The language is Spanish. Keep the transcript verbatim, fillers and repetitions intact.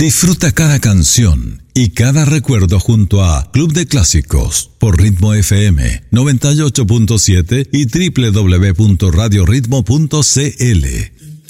Disfruta cada canción y cada recuerdo junto a Club de Clásicos por Ritmo F M noventa y ocho punto siete y doble u doble u doble u punto radio ritmo punto c l.